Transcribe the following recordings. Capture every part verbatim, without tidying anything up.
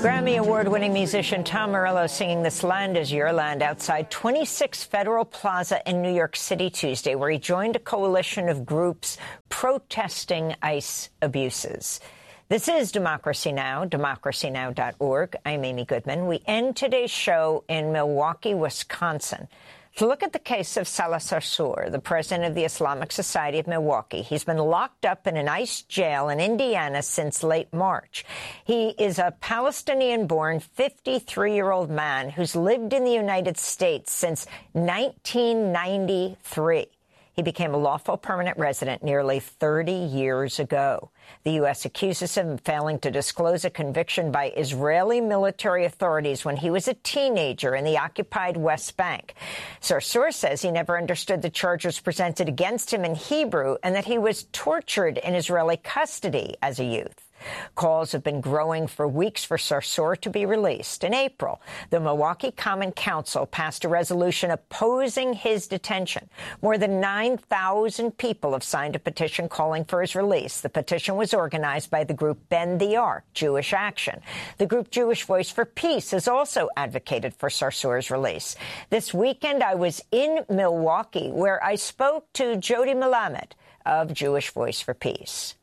Grammy Award-winning musician Tom Morello singing This Land Is Your Land outside twenty-six Federal Plaza in New York City Tuesday, where he joined a coalition of groups protesting ICE abuses. This is Democracy Now!, democracy now dot org. I'm Amy Goodman. We end today's show in Milwaukee, Wisconsin, to look at the case of Salah Sarsour, the president of the Islamic Society of Milwaukee. He's been locked up in an ICE jail in Indiana since late March. He is a Palestinian-born fifty-three-year-old man who's lived in the United States since nineteen ninety-three. He became a lawful permanent resident nearly thirty years ago. The U S accuses him of failing to disclose a conviction by Israeli military authorities when he was a teenager in the occupied West Bank. Sarsour says he never understood the charges presented against him in Hebrew and that he was tortured in Israeli custody as a youth. Calls have been growing for weeks for Sarsour to be released. In April, the Milwaukee Common Council passed a resolution opposing his detention. More than nine thousand people have signed a petition calling for his release. The petition was organized by the group Bend the Arc, Jewish Action. The group Jewish Voice for Peace has also advocated for Sarsour's release. This weekend, I was in Milwaukee, where I spoke to Jody Melamed of Jewish Voice for Peace.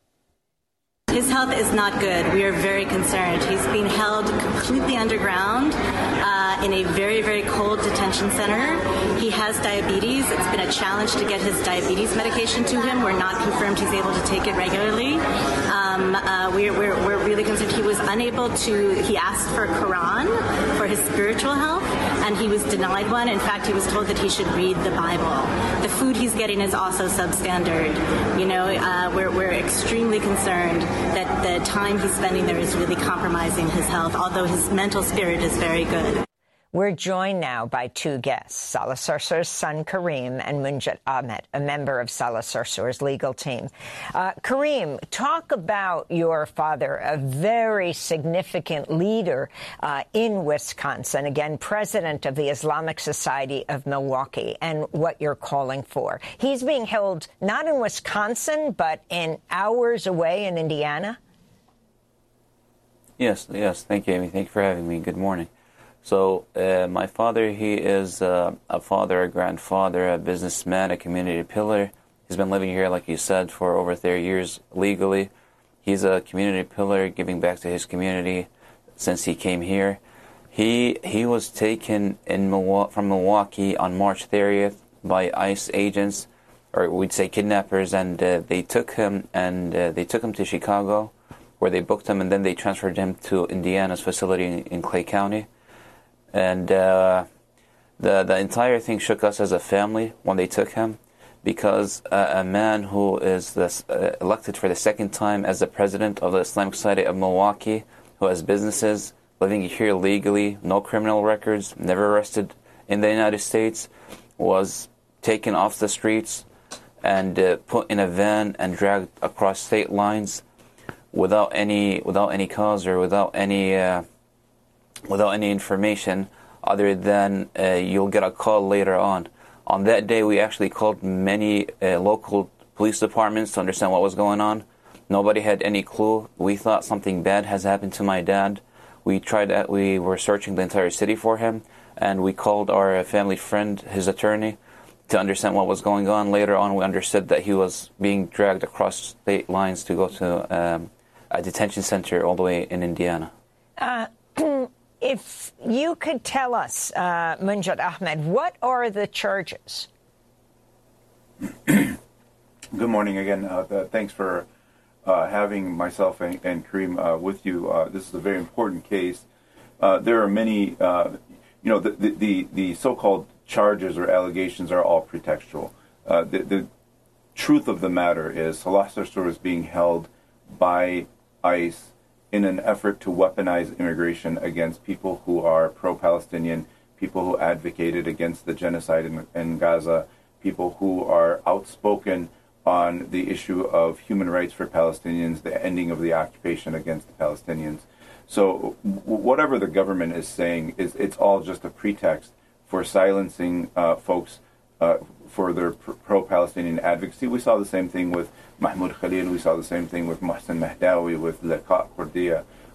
His health is not good. We are very concerned. He's being held completely underground uh, in a very, very cold detention center. He has diabetes. It's been a challenge to get his diabetes medication to him. We're not confirmed he's able to take it regularly. Um, uh, we're, we're, we're really concerned. He was unable to, he asked for a Quran for his spiritual health, and he was denied one. In fact, he was told that he should read the Bible. The food he's getting is also substandard. You know, uh, we're, we're extremely concerned that the time he's spending there is really compromising his health, although his mental spirit is very good. We're joined now by two guests, Salah Sarsour's son, Kareem, and Munjat Ahmed, a member of Salah Sarsour's legal team. Uh, Kareem, talk about your father, a very significant leader uh, in Wisconsin, again, president of the Islamic Society of Milwaukee, and what you're calling for. He's being held not in Wisconsin, but in hours away in Indiana? Yes, yes. Thank you, Amy. Thank you for having me. Good morning. So uh, my father, he is uh, a father, a grandfather, a businessman, a community pillar. He's been living here, like you said, for over thirty years legally. He's a community pillar, giving back to his community since he came here. He he was taken in Milwaukee, from Milwaukee on March thirtieth by ICE agents, or we'd say kidnappers, and uh, they took him and uh, they took him to Chicago, where they booked him, and then they transferred him to Indiana's facility in, in Clay County. And uh, the the entire thing shook us as a family when they took him, because uh, a man who is this, uh, elected for the second time as the president of the Islamic Society of Milwaukee, who has businesses, living here legally, no criminal records, never arrested in the United States, was taken off the streets and uh, put in a van and dragged across state lines without any without any cause or without any. Uh, without any information other than uh, you'll get a call later on. On that day, we actually called many uh, local police departments to understand what was going on. Nobody had any clue. We thought something bad has happened to my dad. We tried. Uh, we were searching the entire city for him, and we called our family friend, his attorney, to understand what was going on. Later on, we understood that he was being dragged across state lines to go to um, a detention center all the way in Indiana. Uh, If you could tell us, uh, Munjat Ahmed, what are the charges? Good morning again. Uh, th- thanks for uh, having myself and, and Kareem uh, with you. Uh, this is a very important case. Uh, there are many, uh, you know, the, the, the, the so-called charges or allegations are all pretextual. Uh, the, the truth of the matter is Salah Sarsour is being held by ICE in an effort to weaponize immigration against people who are pro-Palestinian, people who advocated against the genocide in, in Gaza, people who are outspoken on the issue of human rights for Palestinians, the ending of the occupation against the Palestinians. So w- whatever the government is saying, is it's all just a pretext for silencing uh, folks uh, for their pr- pro-Palestinian advocacy. We saw the same thing with Mahmoud Khalil. We saw the same thing with Mohsen Mahdawi, with Liqa Qurdiya.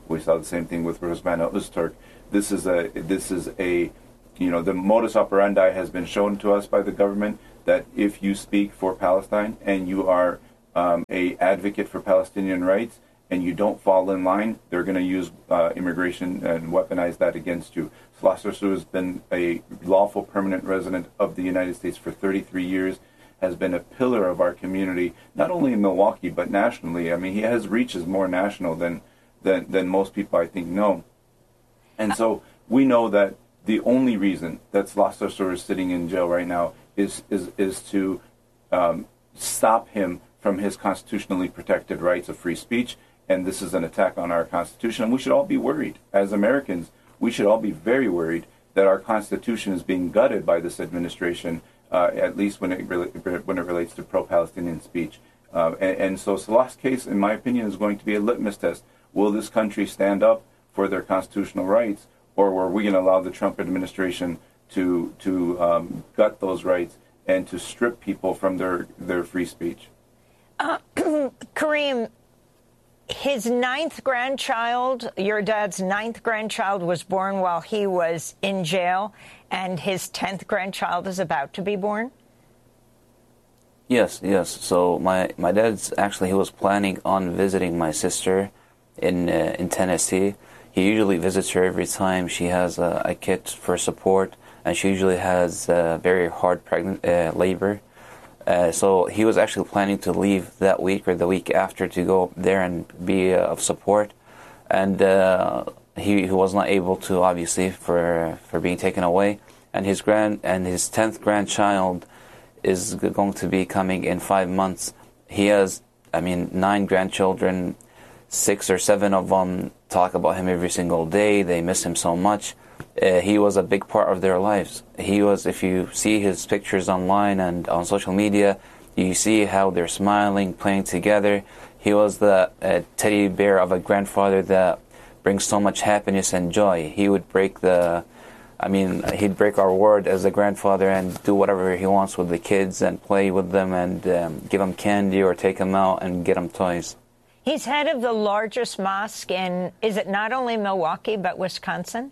We saw the same thing with Rosmana Öztürk. This is a this is a you know the modus operandi has been shown to us by the government that if you speak for Palestine and you are um, a advocate for Palestinian rights and you don't fall in line, they're going to use uh, immigration and weaponize that against you. Salah Sarsour has been a lawful permanent resident of the United States for thirty-three years, has been a pillar of our community, not only in Milwaukee, but nationally. I mean, he has reaches more national than, than, than most people, I think, know. And so we know that the only reason that Salah Sarsour is sitting in jail right now is, is, is to um, stop him from his constitutionally protected rights of free speech. And this is an attack on our Constitution. And we should all be worried. As Americans, we should all be very worried that our Constitution is being gutted by this administration, uh, at least when it, when it relates to pro-Palestinian speech. Uh, and, and so Salah's case, in my opinion, is going to be a litmus test. Will this country stand up for their constitutional rights, or were we going to allow the Trump administration to, to um, gut those rights and to strip people from their, their free speech? Uh, Kareem, his ninth grandchild, your dad's ninth grandchild, was born while he was in jail, and his tenth grandchild is about to be born? Yes, yes. So my, my dad's actually, he was planning on visiting my sister in uh, in Tennessee. He usually visits her every time she has a, a kit for support, and she usually has uh, very hard pregnant uh, labor. Uh, so he was actually planning to leave that week or the week after to go there and be uh, of support, and uh, he, he was not able to, obviously, for for being taken away. And his grand and his tenth grandchild is going to be coming in five months. He has, I mean, nine grandchildren. Six or seven of them talk about him every single day. They miss him so much. Uh, he was a big part of their lives. He was, if you see his pictures online and on social media, you see how they're smiling, playing together. He was the uh, teddy bear of a grandfather that brings so much happiness and joy. He would break the, I mean, he'd break our word as a grandfather and do whatever he wants with the kids and play with them and um, give them candy or take them out and get them toys. He's head of the largest mosque in, is it not only Milwaukee, but Wisconsin?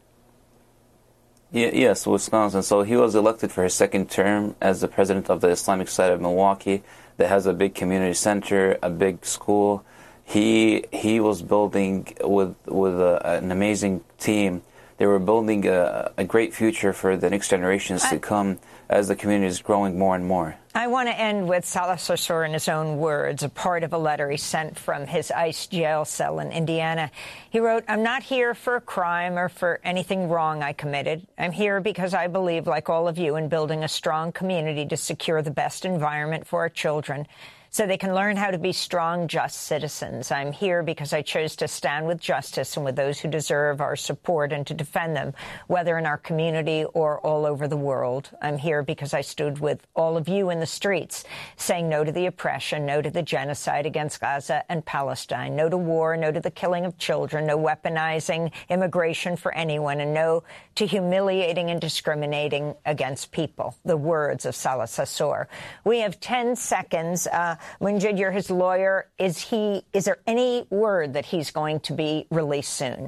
Yeah, yes, Wisconsin. So he was elected for his second term as the president of the Islamic side of Milwaukee that has a big community center, a big school. He he was building with with a, an amazing team. They were building a, a great future for the next generations I, to come as the community is growing more and more. I want to end with Salah Sarsour in his own words, a part of a letter he sent from his ICE jail cell in Indiana. He wrote, "I'm not here for a crime or for anything wrong I committed. I'm here because I believe, like all of you, in building a strong community to secure the best environment for our children, so they can learn how to be strong, just citizens. I'm here because I chose to stand with justice and with those who deserve our support and to defend them, whether in our community or all over the world. I'm here because I stood with all of you in the streets, saying no to the oppression, no to the genocide against Gaza and Palestine, no to war, no to the killing of children, no weaponizing immigration for anyone, and no to humiliating and discriminating against people." The words of Salah Sarsour. We have ten seconds. Uh, Munjid, you're his lawyer. Is he? Is there any word that he's going to be released soon?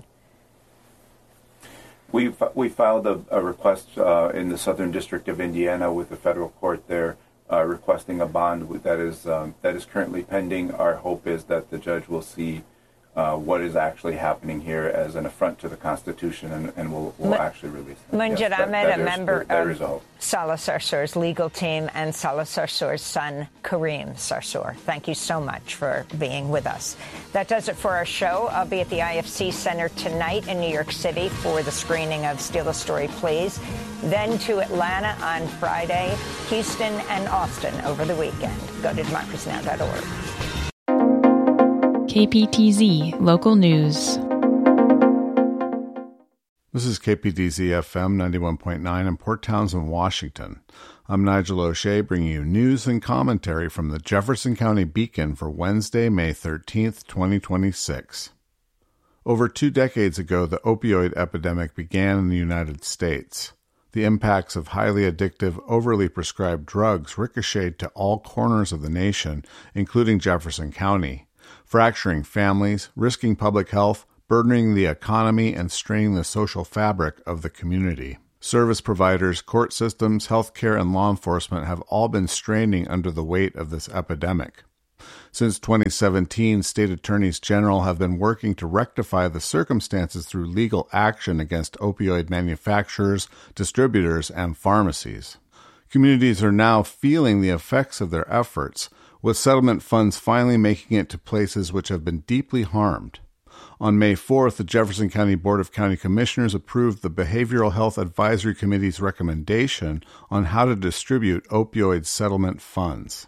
We we filed a, a request uh, in the Southern District of Indiana with the federal court there, uh, requesting a bond that is um, that is currently pending. Our hope is that the judge will see uh, what is actually happening here as an affront to the Constitution, and, and will will Ma- actually release them. Munjid yes, Ahmed, that, that a is, member there, there of is a hope. Salah Sarsour's legal team and Salah Sarsour's son, Kareem Sarsour. Thank you so much for being with us. That does it for our show. I'll be at the I F C Center tonight in New York City for the screening of Steal a Story, Please. Then to Atlanta on Friday, Houston and Austin over the weekend. Go to democracy now dot org. K P T Z Local News. This is K P T Z F M ninety-one point nine in Port Townsend, Washington. I'm Nigel O'Shea, bringing you news and commentary from the Jefferson County Beacon for Wednesday, May thirteenth, twenty twenty-six. Over two decades ago, the opioid epidemic began in the United States. The impacts of highly addictive, overly prescribed drugs ricocheted to all corners of the nation, including Jefferson County, fracturing families, risking public health, burdening the economy and straining the social fabric of the community. Service providers, court systems, healthcare, and law enforcement have all been straining under the weight of this epidemic. Since twenty seventeen, state attorneys general have been working to rectify the circumstances through legal action against opioid manufacturers, distributors, and pharmacies. Communities are now feeling the effects of their efforts, with settlement funds finally making it to places which have been deeply harmed. On May fourth, the Jefferson County Board of County Commissioners approved the Behavioral Health Advisory Committee's recommendation on how to distribute opioid settlement funds.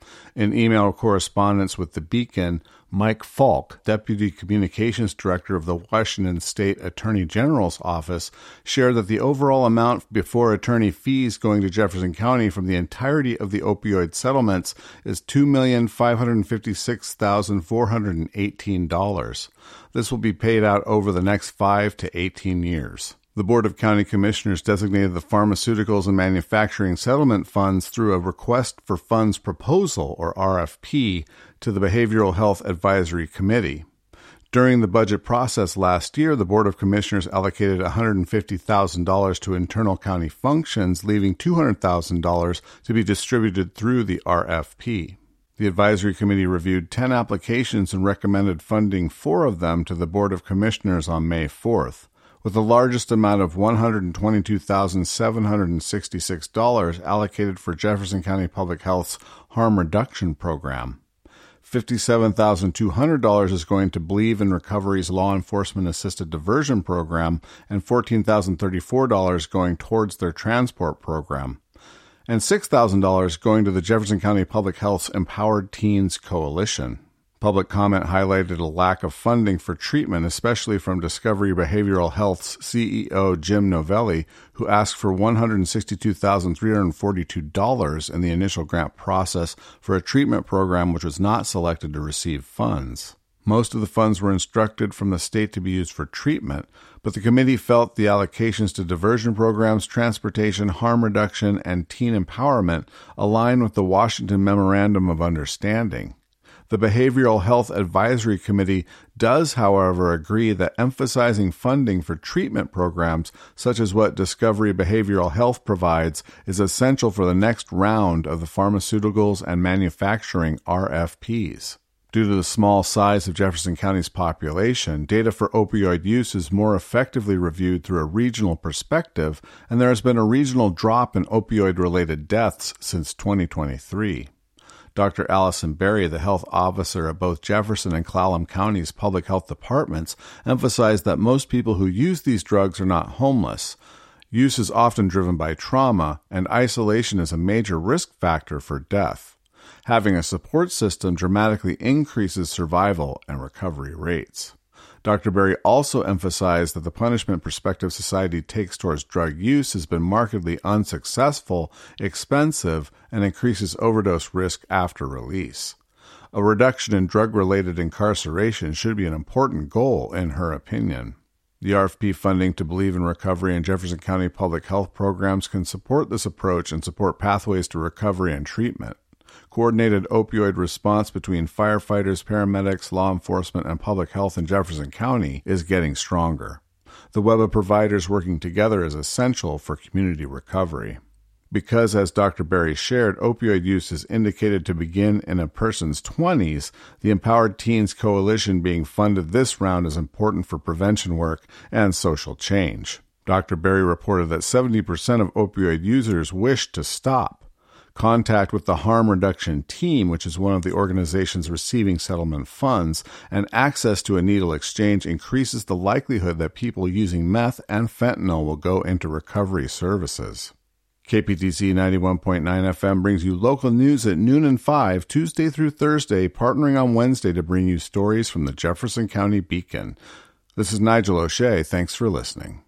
In email correspondence with the Beacon, Mike Falk, Deputy Communications Director of the Washington State Attorney General's Office, shared that the overall amount before attorney fees going to Jefferson County from the entirety of the opioid settlements is two million five hundred fifty-six thousand four hundred eighteen dollars. This will be paid out over the next five to eighteen years. The Board of County Commissioners designated the Pharmaceuticals and Manufacturing Settlement Funds through a Request for Funds Proposal, or R F P, to the Behavioral Health Advisory Committee. During the budget process last year, the Board of Commissioners allocated one hundred fifty thousand dollars to internal county functions, leaving two hundred thousand dollars to be distributed through the R F P. The Advisory Committee reviewed ten applications and recommended funding four of them to the Board of Commissioners on May fourth. With the largest amount of one hundred twenty-two thousand seven hundred sixty-six dollars allocated for Jefferson County Public Health's Harm Reduction Program. fifty-seven thousand two hundred dollars is going to Believe in Recovery's Law Enforcement Assisted Diversion Program, and fourteen thousand thirty-four dollars going towards their transport program, and six thousand dollars going to the Jefferson County Public Health's Empowered Teens Coalition. Public comment highlighted a lack of funding for treatment, especially from Discovery Behavioral Health's C E O Jim Novelli, who asked for one hundred sixty-two thousand three hundred forty-two dollars in the initial grant process for a treatment program which was not selected to receive funds. Most of the funds were instructed from the state to be used for treatment, but the committee felt the allocations to diversion programs, transportation, harm reduction, and teen empowerment align with the Washington Memorandum of Understanding. The Behavioral Health Advisory Committee does, however, agree that emphasizing funding for treatment programs, such as what Discovery Behavioral Health provides, is essential for the next round of the pharmaceuticals and manufacturing R F Ps. Due to the small size of Jefferson County's population, data for opioid use is more effectively reviewed through a regional perspective, and there has been a regional drop in opioid-related deaths since twenty twenty-three. Doctor Allison Berry, the health officer at both Jefferson and Clallam County's public health departments, emphasized that most people who use these drugs are not homeless. Use is often driven by trauma, and isolation is a major risk factor for death. Having a support system dramatically increases survival and recovery rates. Doctor Berry also emphasized that the punishment perspective society takes towards drug use has been markedly unsuccessful, expensive, and increases overdose risk after release. A reduction in drug-related incarceration should be an important goal, in her opinion. The R F P funding to Believe in Recovery and Jefferson County public health programs can support this approach and support pathways to recovery and treatment. Coordinated opioid response between firefighters, paramedics, law enforcement, and public health in Jefferson County is getting stronger. The web of providers working together is essential for community recovery. Because, as Doctor Berry shared, opioid use is indicated to begin in a person's twenties, the Empowered Teens Coalition being funded this round is important for prevention work and social change. Doctor Berry reported that seventy percent of opioid users wish to stop. Contact with the Harm Reduction Team, which is one of the organizations receiving settlement funds, and access to a needle exchange increases the likelihood that people using meth and fentanyl will go into recovery services. K P T C ninety-one point nine F M brings you local news at noon and five, Tuesday through Thursday, partnering on Wednesday to bring you stories from the Jefferson County Beacon. This is Nigel O'Shea. Thanks for listening.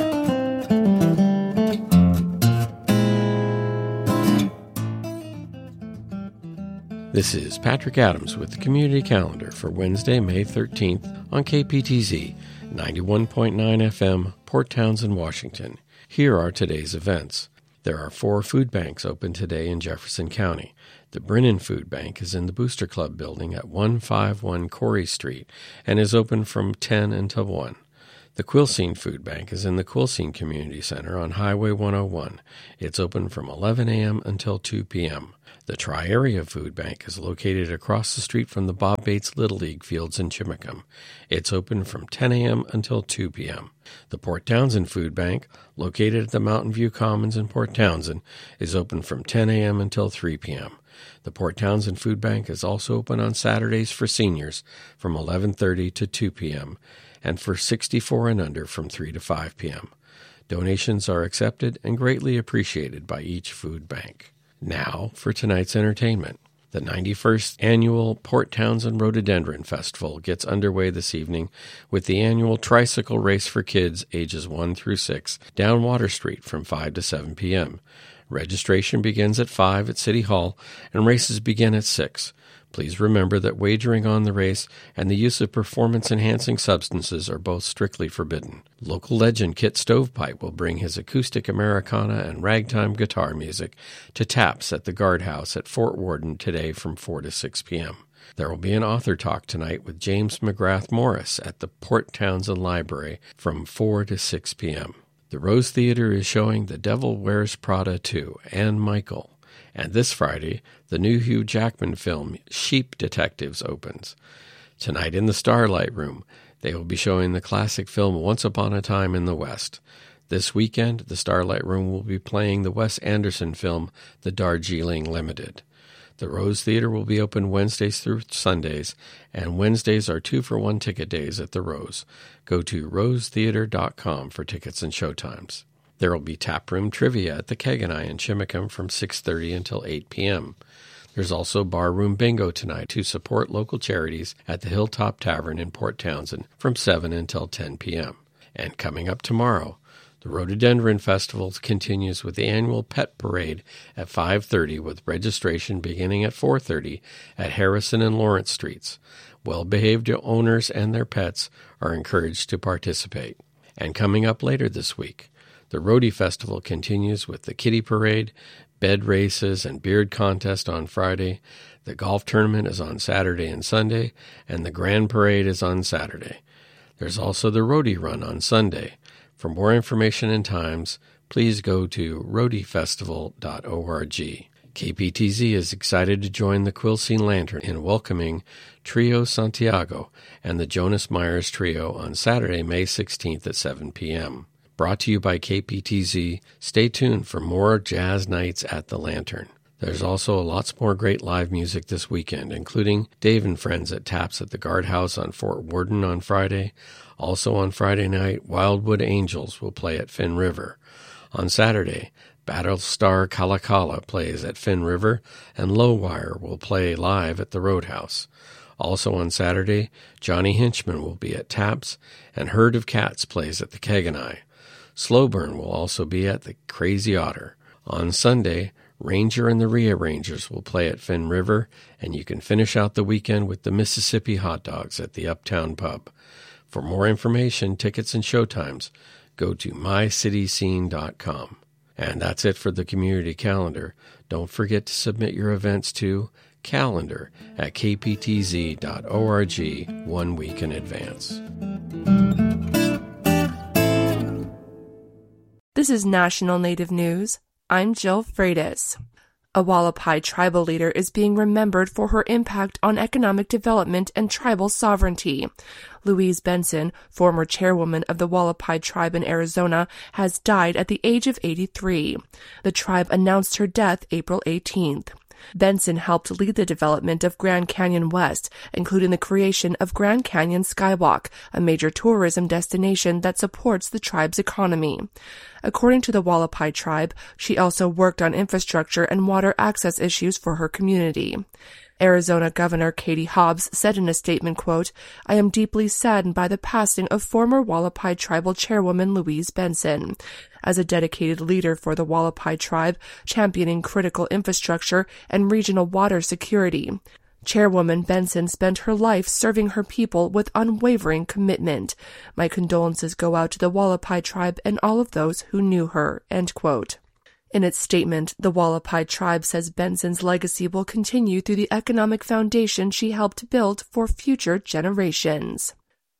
This is Patrick Adams with the Community Calendar for Wednesday, May thirteenth on K P T Z, ninety-one point nine F M, Port Townsend, Washington. Here are today's events. There are four food banks open today in Jefferson County. The Brennan Food Bank is in the Booster Club building at one fifty-one Corey Street and is open from ten until one. The Quilcene Food Bank is in the Quilcene Community Center on Highway one oh one. It's open from eleven a.m. until two p.m. The Tri-Area Food Bank is located across the street from the Bob Bates Little League fields in Chimacum. It's open from ten a.m. until two p.m. The Port Townsend Food Bank, located at the Mountain View Commons in Port Townsend, is open from ten a.m. until three p.m. The Port Townsend Food Bank is also open on Saturdays for seniors from eleven thirty to two p.m. and for sixty-four and under from three to five p.m. Donations are accepted and greatly appreciated by each food bank. Now for tonight's entertainment. The ninety-first Annual Port Townsend Rhododendron Festival gets underway this evening with the annual tricycle race for kids ages one through six down Water Street from five to seven p.m. Registration begins at five at City Hall and races begin at six. Please remember that wagering on the race and the use of performance-enhancing substances are both strictly forbidden. Local legend Kit Stovepipe will bring his acoustic Americana and ragtime guitar music to Taps at the Guardhouse at Fort Worden today from four to six p.m. There will be an author talk tonight with James McGrath Morris at the Port Townsend Library from four to six p.m. The Rose Theater is showing The Devil Wears Prada two and Michael. And this Friday, the new Hugh Jackman film Sheep Detectives opens. Tonight in the Starlight Room, they will be showing the classic film Once Upon a Time in the West. This weekend, the Starlight Room will be playing the Wes Anderson film The Darjeeling Limited. The Rose Theater will be open Wednesdays through Sundays, and Wednesdays are two-for-one ticket days at the Rose. Go to rose theater dot com for tickets and showtimes. There will be taproom trivia at the Keg and I in Chimacum from six thirty until eight p.m. There's also barroom bingo tonight to support local charities at the Hilltop Tavern in Port Townsend from seven until ten p.m. And coming up tomorrow, the Rhododendron Festival continues with the annual Pet Parade at five thirty with registration beginning at four thirty at Harrison and Lawrence Streets. Well-behaved owners and their pets are encouraged to participate. And coming up later this week, the Rhody Festival continues with the Kitty Parade, bed races, and beard contest on Friday. The golf tournament is on Saturday and Sunday, and the Grand Parade is on Saturday. There's also the Rhody Run on Sunday. For more information and times, please go to rhody festival dot org. K P T Z is excited to join the Quilcene Lantern in welcoming Trio Santiago and the Jonas Myers Trio on Saturday, May sixteenth at seven p.m. Brought to you by K P T Z, stay tuned for more jazz nights at the Lantern. There's also lots more great live music this weekend, including Dave and Friends at Taps at the Guardhouse on Fort Worden on Friday. Also on Friday night, Wildwood Angels will play at Finn River. On Saturday, Battlestar Kalakala plays at Finn River, and Lowwire will play live at the Roadhouse. Also on Saturday, Johnny Hinchman will be at Taps, and Herd of Cats plays at the Keg and I. Slow Burn will also be at the Crazy Otter. On Sunday, Ranger and the Rearrangers will play at Finn River, and you can finish out the weekend with the Mississippi Hot Dogs at the Uptown Pub. For more information, tickets, and showtimes, go to my city scene dot com. And that's it for the community calendar. Don't forget to submit your events to calendar at k p t z dot org one week in advance. This is National Native News. I'm Jill Freitas. A Hualapai tribal leader is being remembered for her impact on economic development and tribal sovereignty. Louise Benson, former chairwoman of the Hualapai tribe in Arizona, has died at the age of eighty-three. The tribe announced her death April eighteenth. Benson helped lead the development of Grand Canyon West, including the creation of Grand Canyon Skywalk, a major tourism destination that supports the tribe's economy. According to the Hualapai tribe, she also worked on infrastructure and water access issues for her community. Arizona Governor Katie Hobbs said in a statement, quote, "I am deeply saddened by the passing of former Hualapai tribal chairwoman Louise Benson. As a dedicated leader for the Hualapai tribe, championing critical infrastructure and regional water security, Chairwoman Benson spent her life serving her people with unwavering commitment. My condolences go out to the Hualapai tribe and all of those who knew her," end quote. In its statement, the Hualapai tribe says Benson's legacy will continue through the economic foundation she helped build for future generations.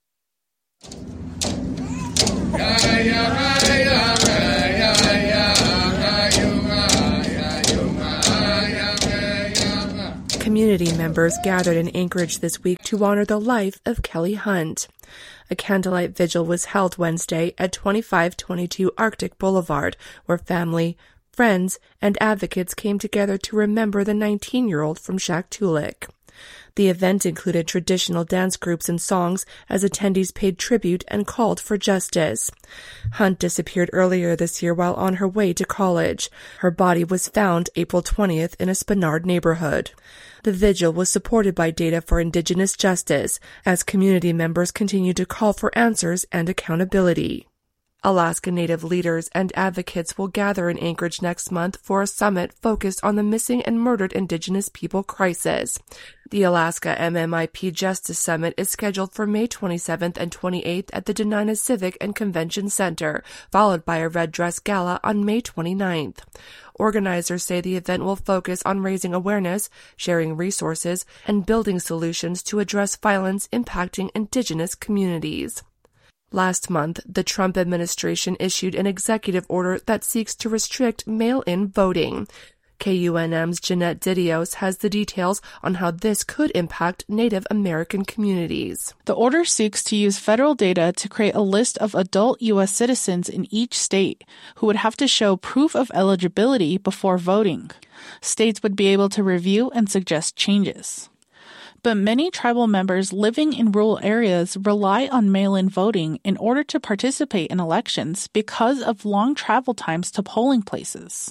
Community members gathered in Anchorage this week to honor the life of Kelly Hunt. A candlelight vigil was held Wednesday at twenty-five twenty-two Arctic Boulevard, where family, friends, and advocates came together to remember the nineteen-year-old from Shaktoolik. The event included traditional dance groups and songs as attendees paid tribute and called for justice. Hunt disappeared earlier this year while on her way to college. Her body was found April twentieth in a Spenard neighborhood. The vigil was supported by Data for Indigenous Justice as community members continue to call for answers and accountability. Alaska Native leaders and advocates will gather in Anchorage next month for a summit focused on the missing and murdered Indigenous people crisis. The Alaska M M I P Justice Summit is scheduled for May twenty-seventh and twenty-eighth at the Dena'ina Civic and Convention Center, followed by a red dress gala on May twenty-ninth. Organizers say the event will focus on raising awareness, sharing resources, and building solutions to address violence impacting Indigenous communities. Last month, the Trump administration issued an executive order that seeks to restrict mail-in voting. K U N M's Jeanette Didios has the details on how this could impact Native American communities. The order seeks to use federal data to create a list of adult U S citizens in each state who would have to show proof of eligibility before voting. States would be able to review and suggest changes. But many tribal members living in rural areas rely on mail-in voting in order to participate in elections because of long travel times to polling places.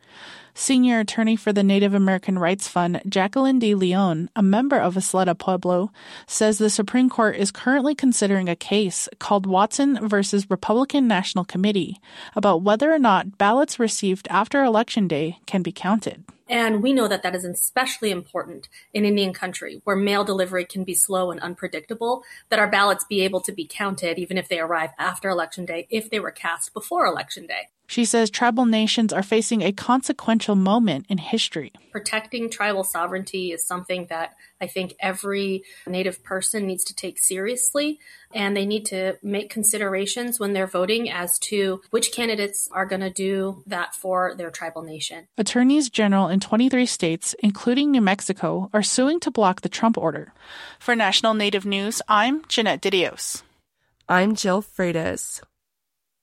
Senior attorney for the Native American Rights Fund, Jacqueline De Leon, a member of Isleta Pueblo, says the Supreme Court is currently considering a case called Watson versus Republican National Committee about whether or not ballots received after Election Day can be counted. And we know that that is especially important in Indian country, where mail delivery can be slow and unpredictable, that our ballots be able to be counted even if they arrive after Election Day, if they were cast before Election Day. She says tribal nations are facing a consequential moment in history. Protecting tribal sovereignty is something that I think every Native person needs to take seriously, and they need to make considerations when they're voting as to which candidates are going to do that for their tribal nation. Attorneys general in twenty-three states, including New Mexico, are suing to block the Trump order. For National Native News, I'm Jeanette Didios. I'm Jill Freitas.